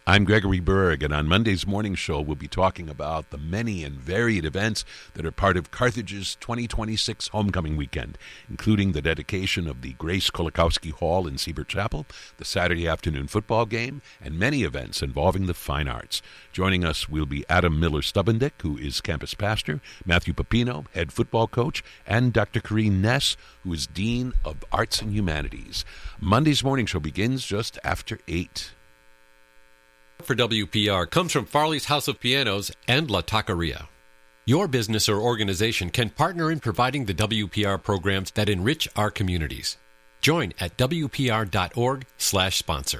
I'm Gregory Berg, and on Monday's morning show, we'll be talking about the many and varied events that are part of Carthage's 2026 homecoming weekend, including the dedication of the Grace Kolakowski Hall in Siebert Chapel, the Saturday afternoon football game, and many events involving the fine arts. Joining us will be Adam Miller-Stubendick, who is campus pastor, Matthew Pepino, head football coach, and Dr. Corrine Ness, who is Dean of Arts and Humanities. Monday's morning show begins just after 8. For WPR comes from Farley's House of Pianos and La Taqueria. Your business or organization can partner in providing the WPR programs that enrich our communities. Join at WPR.org/sponsor.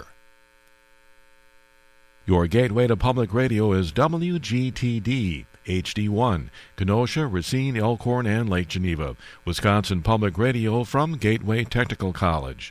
Your gateway to public radio is WGTD, HD1, Kenosha, Racine, Elkhorn, and Lake Geneva. Wisconsin Public Radio from Gateway Technical College.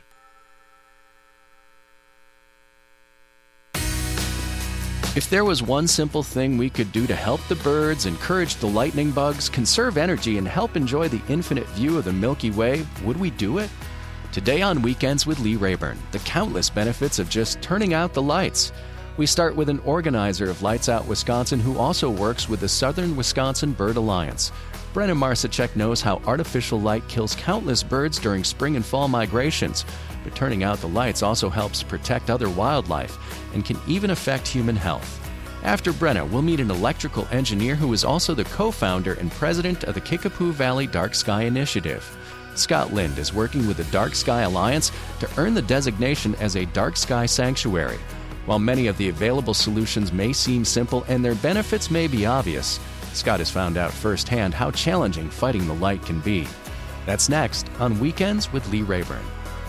If there was one simple thing we could do to help the birds, encourage the lightning bugs, conserve energy, and help enjoy the infinite view of the Milky Way, would we do it? Today on Weekends with Lee Rayburn, the countless benefits of just turning out the lights. We start with an organizer of Lights Out Wisconsin who also works with the Southern Wisconsin Bird Alliance. Brennan Marsacek knows how artificial light kills countless birds during spring and fall migrations. But turning out the lights also helps protect other wildlife and can even affect human health. After Brenna, we'll meet an electrical engineer who is also the co-founder and president of the Kickapoo Valley Dark Sky Initiative. Scott Lind is working with the Dark Sky Alliance to earn the designation as a Dark Sky Sanctuary. While many of the available solutions may seem simple and their benefits may be obvious, Scott has found out firsthand how challenging fighting the light can be. That's next on Weekends with Lee Rayburn.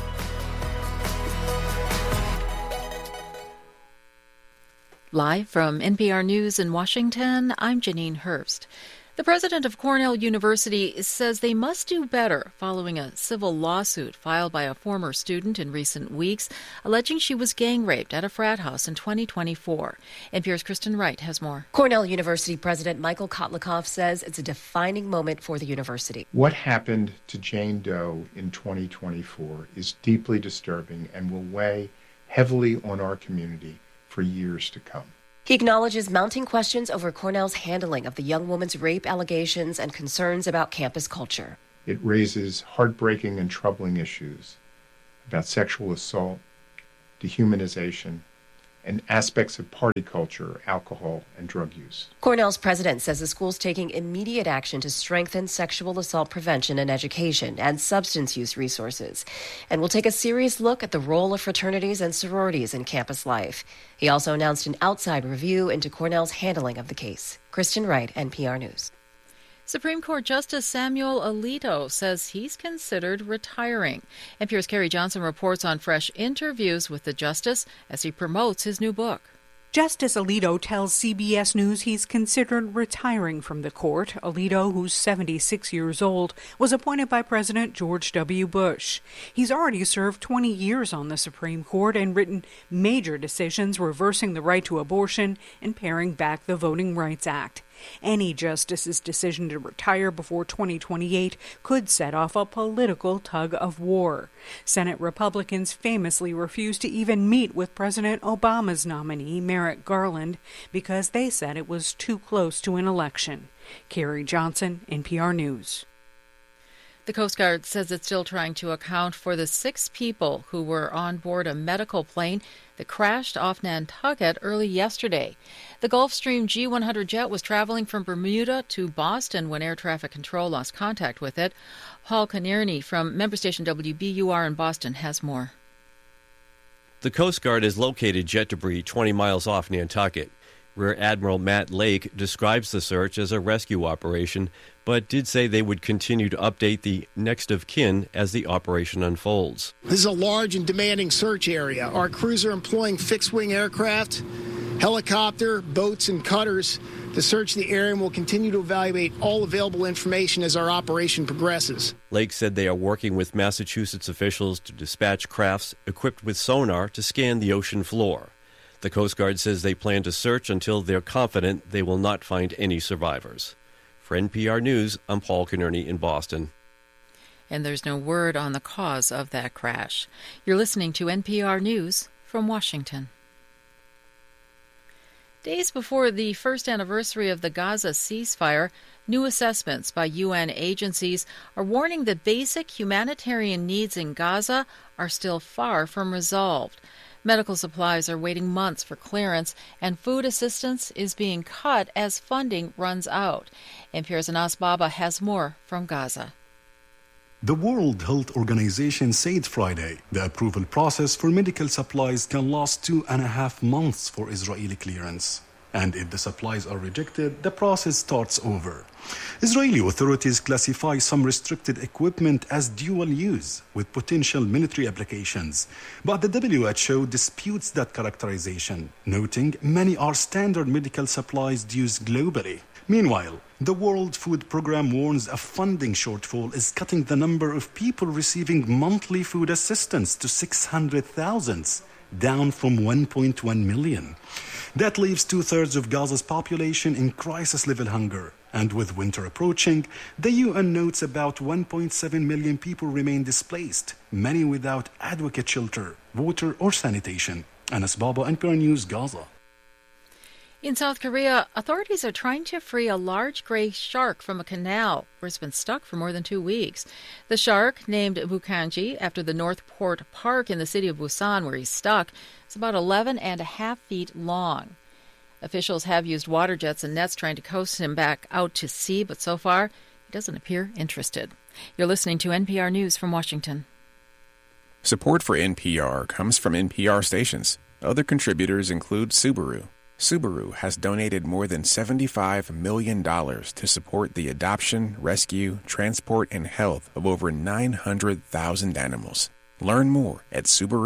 Live from NPR News in Washington, I'm Janine Hurst. The president of Cornell University says they must do better following a civil lawsuit filed by a former student in recent weeks, alleging she was gang raped at a frat house in 2024. NPR's Kristen Wright has more. Cornell University President Michael Kotlikoff says it's a defining moment for the university. What happened to Jane Doe in 2024 is deeply disturbing and will weigh heavily on our community for years to come. He acknowledges mounting questions over Cornell's handling of the young woman's rape allegations and concerns about campus culture. It raises heartbreaking and troubling issues about sexual assault, dehumanization, and aspects of party culture, alcohol, and drug use. Cornell's president says the school's taking immediate action to strengthen sexual assault prevention and education and substance use resources, and will take a serious look at the role of fraternities and sororities in campus life. He also announced an outside review into Cornell's handling of the case. Kristen Wright, NPR News. Supreme Court Justice Samuel Alito says he's considered retiring. NPR's Carrie Johnson reports on fresh interviews with the justice as he promotes his new book. Justice Alito tells CBS News he's considered retiring from the court. Alito, who's 76 years old, was appointed by President George W. Bush. He's already served 20 years on the Supreme Court and written major decisions reversing the right to abortion and paring back the Voting Rights Act. Any justice's decision to retire before 2028 could set off a political tug of war. Senate Republicans famously refused to even meet with President Obama's nominee, Merrick Garland, because they said it was too close to an election. Carrie Johnson, NPR News. The Coast Guard says it's still trying to account for the 6 people who were on board a medical plane that crashed off Nantucket early yesterday. The Gulfstream G100 jet was traveling from Bermuda to Boston when air traffic control lost contact with it. Paul Kearney from member station WBUR in Boston has more. The Coast Guard has located jet debris 20 miles off Nantucket. Rear Admiral Matt Lake describes the search as a rescue operation, but did say they would continue to update the next of kin as the operation unfolds. This is a large and demanding search area. Our crews are employing fixed-wing aircraft, helicopter, boats, and cutters to search the area, and will continue to evaluate all available information as our operation progresses. Lake said they are working with Massachusetts officials to dispatch crafts equipped with sonar to scan the ocean floor. The Coast Guard says they plan to search until they're confident they will not find any survivors. For NPR News, I'm Paul Kearney in Boston. And there's no word on the cause of that crash. You're listening to NPR News from Washington. Days before the first anniversary of the Gaza ceasefire, new assessments by UN agencies are warning that basic humanitarian needs in Gaza are still far from resolved. Medical supplies are waiting months for clearance, and food assistance is being cut as funding runs out. NPR's Anas Baba has more from Gaza. The World Health Organization said Friday the approval process for medical supplies can last 2.5 months for Israeli clearance. And if the supplies are rejected, the process starts over. Israeli authorities classify some restricted equipment as dual use with potential military applications. But the WHO disputes that characterization, noting many are standard medical supplies used globally. Meanwhile, the World Food Programme warns a funding shortfall is cutting the number of people receiving monthly food assistance to 600,000, down from 1.1 million. That leaves 2/3 of Gaza's population in crisis-level hunger. And with winter approaching, the UN notes about 1.7 million people remain displaced, many without adequate shelter, water, or sanitation. Anas Baba, NPR News, Gaza. In South Korea, authorities are trying to free a large gray shark from a canal where it's been stuck for more than 2 weeks. The shark, named Bukanji after the Northport Park in the city of Busan where he's stuck, is about 11.5 feet long. Officials have used water jets and nets trying to coax him back out to sea, but so far he doesn't appear interested. You're listening to NPR News from Washington. Support for NPR comes from NPR stations. Other contributors include Subaru. Subaru has donated more than $75 million to support the adoption, rescue, transport, and health of over 900,000 animals. Learn more at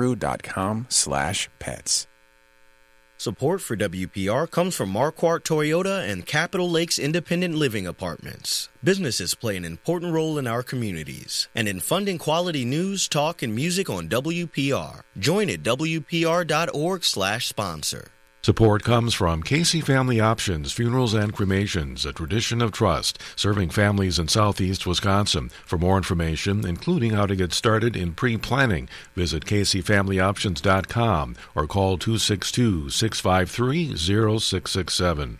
Subaru.com/pets. Support for WPR comes from Marquardt Toyota and Capitol Lakes Independent Living Apartments. Businesses play an important role in our communities and in funding quality news, talk, and music on WPR. Join at WPR.org/sponsor. Support comes from Casey Family Options, Funerals and Cremations, a tradition of trust, serving families in southeast Wisconsin. For more information, including how to get started in pre-planning, visit CaseyFamilyOptions.com or call 262-653-0667.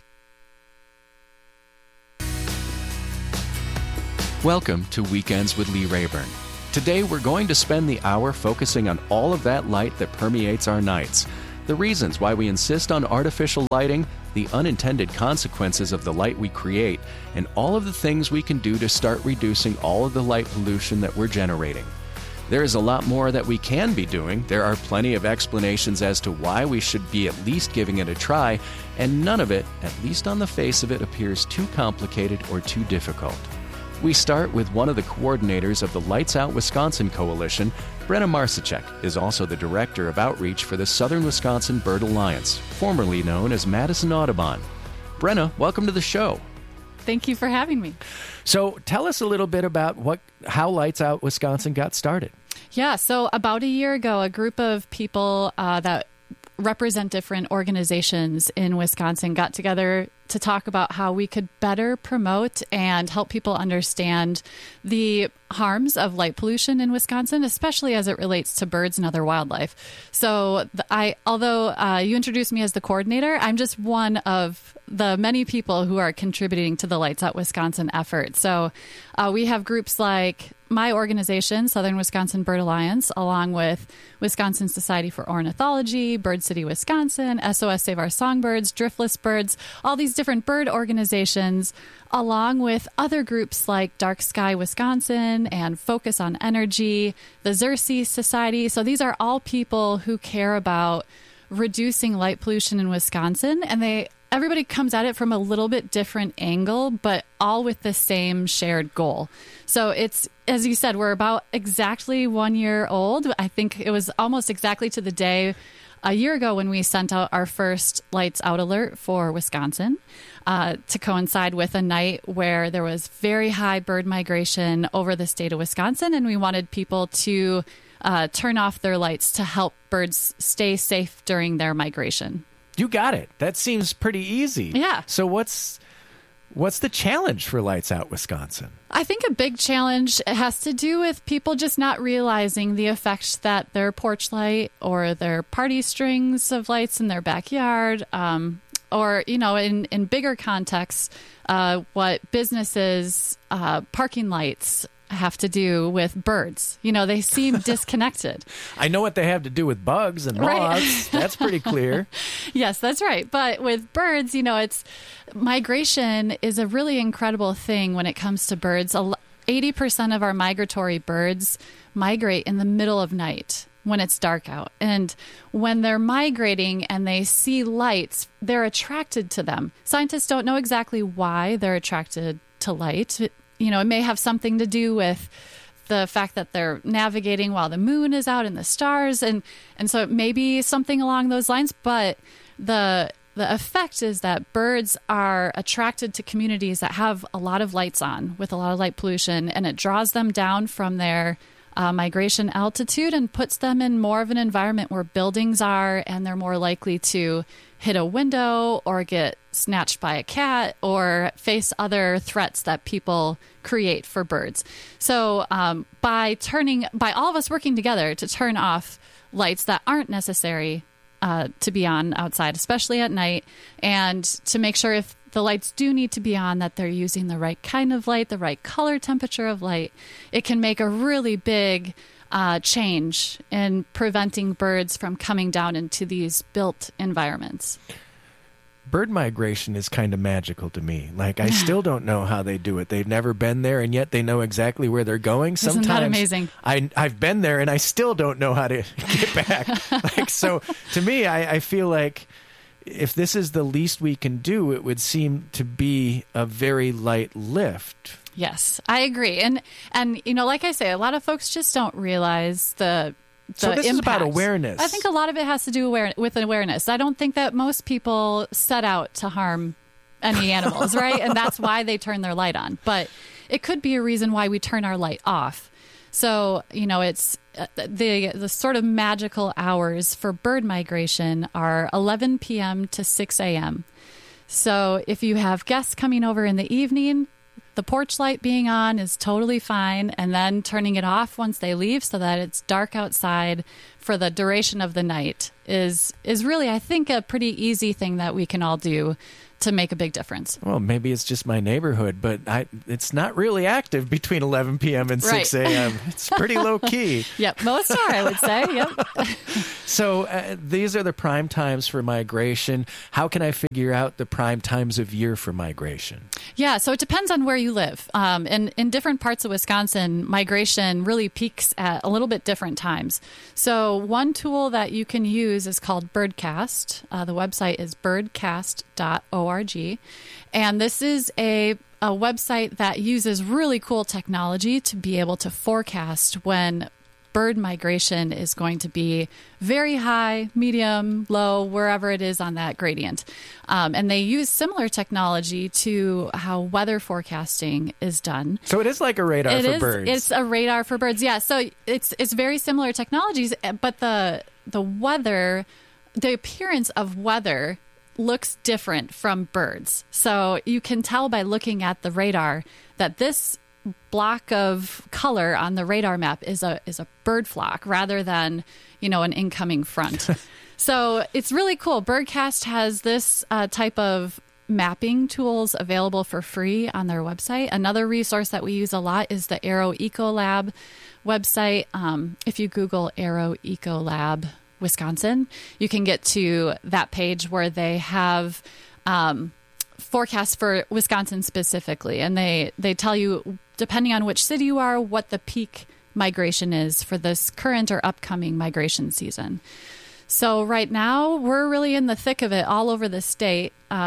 Welcome to Weekends with Lee Rayburn. Today we're going to spend the hour focusing on all of that light that permeates our nights. The reasons why we insist on artificial lighting, the unintended consequences of the light we create, and all of the things we can do to start reducing all of the light pollution that we're generating. There is a lot more that we can be doing. There are plenty of explanations as to why we should be at least giving it a try, and none of it, at least on the face of it, appears too complicated or too difficult. We start with one of the coordinators of the Lights Out Wisconsin Coalition. Brenna Marcichek is also the Director of Outreach for the Southern Wisconsin Bird Alliance, formerly known as Madison Audubon. Brenna, welcome to the show. Thank you for having me. So tell us a little bit about how Lights Out Wisconsin got started. Yeah, so about a year ago, a group of people that represent different organizations in Wisconsin got together to talk about how we could better promote and help people understand the harms of light pollution in Wisconsin, especially as it relates to birds and other wildlife. So although you introduced me as the coordinator, I'm just one of the many people who are contributing to the Lights Out Wisconsin effort. So we have groups like my organization, Southern Wisconsin Bird Alliance, along with Wisconsin Society for Ornithology, Bird City Wisconsin, SOS Save Our Songbirds, Driftless Birds, all these different bird organizations, along with other groups like Dark Sky Wisconsin and Focus on Energy, the Xerces Society. So these are all people who care about reducing light pollution in Wisconsin, and everybody comes at it from a little bit different angle, but all with the same shared goal. So it's, as you said, we're about exactly 1 year old. I think it was almost exactly to the day a year ago when we sent out our first Lights Out alert for Wisconsin to coincide with a night where there was very high bird migration over the state of Wisconsin, and we wanted people to turn off their lights to help birds stay safe during their migration. You got it. That seems pretty easy. Yeah. So what's the challenge for Lights Out Wisconsin? I think a big challenge has to do with people just not realizing the effect that their porch light or their party strings of lights in their backyard or, in bigger contexts, what businesses, parking lights have to do with birds. They seem disconnected. I know what they have to do with bugs and moths. Right. That's pretty clear. Yes, that's right. But with birds, it's migration is a really incredible thing when it comes to birds. 80% of our migratory birds migrate in the middle of night when it's dark out. And when they're migrating and they see lights, they're attracted to them. Scientists don't know exactly why they're attracted to light. It may have something to do with the fact that they're navigating while the moon is out and the stars. And so it may be something along those lines. But the effect is that birds are attracted to communities that have a lot of lights on with a lot of light pollution, and it draws them down from their migration altitude and puts them in more of an environment where buildings are, and they're more likely to hit a window or get snatched by a cat or face other threats that people create for birds. So by all of us working together to turn off lights that aren't necessary to be on outside, especially at night, and to make sure if the lights do need to be on, that they're using the right kind of light, the right color temperature of light, it can make a really big change in preventing birds from coming down into these built environments. Bird migration is kind of magical to me. Like, I still don't know how they do it. They've never been there, and yet they know exactly where they're going. Isn't that amazing? I've been there, and I still don't know how to get back. So to me, I feel like if this is the least we can do, it would seem to be a very light lift. Yes, I agree. And like I say, a lot of folks just don't realize the So this impact. is about awareness. I think a lot of it has to do with awareness. I don't think that most people set out to harm any animals, right? And that's why they turn their light on. But it could be a reason why we turn our light off. So, it's the sort of magical hours for bird migration are 11 p.m. to 6 a.m. So if you have guests coming over in the evening, the porch light being on is totally fine, and then turning it off once they leave so that it's dark outside for the duration of the night is really, I think, a pretty easy thing that we can all do to make a big difference. Well, maybe it's just my neighborhood, but it's not really active between 11 p.m. and 6 a.m. It's pretty low key. Yep, most are, I would say. Yep. So these are the prime times for migration. How can I figure out the prime times of year for migration? Yeah, so it depends on where you live. And in different parts of Wisconsin, migration really peaks at a little bit different times. So one tool that you can use is called Birdcast. The website is birdcast.org. And this is a website that uses really cool technology to be able to forecast when bird migration is going to be very high, medium, low, wherever it is on that gradient. And they use similar technology to how weather forecasting is done. So it is like a radar for birds. It's a radar for birds, yeah. So it's very similar technologies, but the weather, the appearance of weather looks different from birds. So you can tell by looking at the radar that this block of color on the radar map is a bird flock rather than, an incoming front. So it's really cool. Birdcast has this type of mapping tools available for free on their website. Another resource that we use a lot is the Aero Ecolab website. If you Google Aero Ecolab Wisconsin, you can get to that page where they have forecasts for Wisconsin specifically, and they tell you, depending on which city you are, what the peak migration is for this current or upcoming migration season. So right now, we're really in the thick of it all over the state.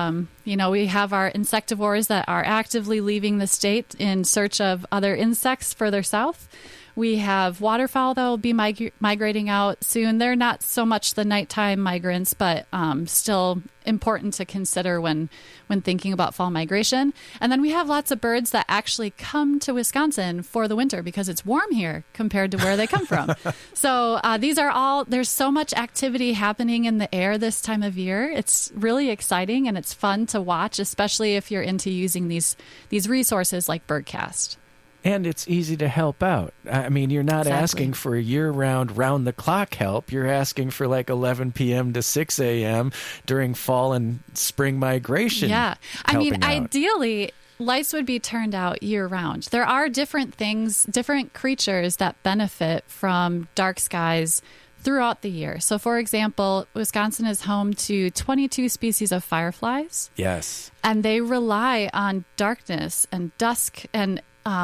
We have our insectivores that are actively leaving the state in search of other insects further south. We have waterfowl that will be migrating out soon. They're not so much the nighttime migrants, but still important to consider when thinking about fall migration. And then we have lots of birds that actually come to Wisconsin for the winter because it's warm here compared to where they come from. So there's so much activity happening in the air this time of year. It's really exciting and it's fun to watch, especially if you're into using these resources like Birdcast. And it's easy to help out. I mean, you're not asking for year-round, round-the-clock help. You're asking for like 11 p.m. to 6 a.m. during fall and spring migration. Yeah. I mean, out. Ideally, lights would be turned out year-round. There are different things, different creatures that benefit from dark skies throughout the year. So, for example, Wisconsin is home to 22 species of fireflies. Yes. And they rely on darkness and dusk and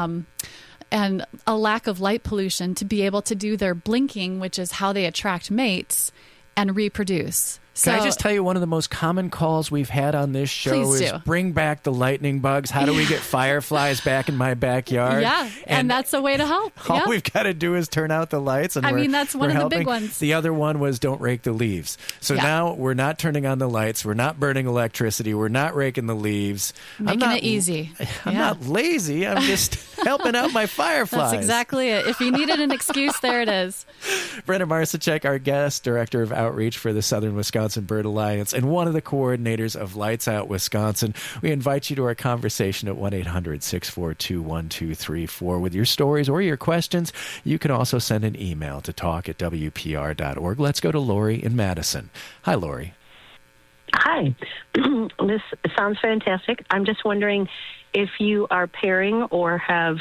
a lack of light pollution to be able to do their blinking, which is how they attract mates and reproduce. Can I just tell you, one of the most common calls we've had on this show is bring back the lightning bugs. How do we get fireflies back in my backyard? Yeah, and that's a way to help. All we've got to do is turn out the lights. And that's one of the big ones. The other one was don't rake the leaves. So now we're not turning on the lights. We're not burning electricity. We're not raking the leaves. Making it easy. I'm not lazy. I'm just helping out my fireflies. That's exactly it. If you needed an excuse, there it is. Brenda Marsacek, our guest, Director of Outreach for the Southern Wisconsin Bird Alliance and one of the coordinators of Lights Out Wisconsin. We invite you to our conversation at 1-800-642-1234 with your stories or your questions. You can also send an email to talk@wpr.org. Let's go to Lori in Madison. Hi, Lori. Hi. This sounds fantastic. I'm just wondering if you are pairing or have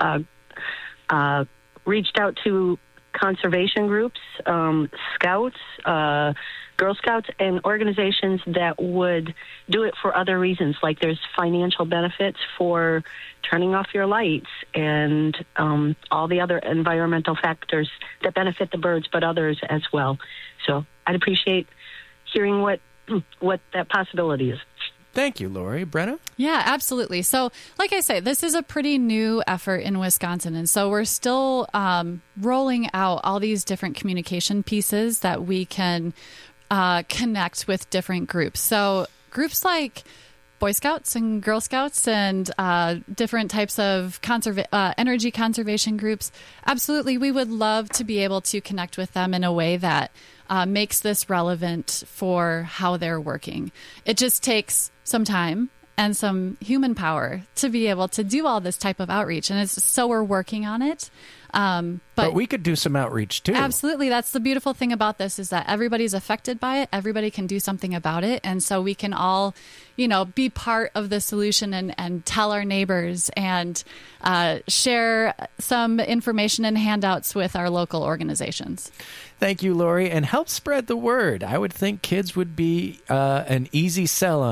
reached out to conservation groups, scouts, Girl Scouts, and organizations that would do it for other reasons, like there's financial benefits for turning off your lights and all the other environmental factors that benefit the birds, but others as well. So I'd appreciate hearing what that possibility is. Thank you, Lori. Brenna? Yeah, absolutely. So, like I say, this is a pretty new effort in Wisconsin. And so we're still rolling out all these different communication pieces that we can connect with different groups. So groups like Boy Scouts and Girl Scouts and different types of energy conservation groups, absolutely, we would love to be able to connect with them in a way that makes this relevant for how they're working. It just takes some time and some human power to be able to do all this type of outreach. And so we're working on it. But we could do some outreach too. Absolutely. That's the beautiful thing about this is that everybody's affected by it. Everybody can do something about it. And so we can all, be part of the solution and tell our neighbors and share some information and handouts with our local organizations. Thank you, Lori. And help spread the word. I would think kids would be an easy sell on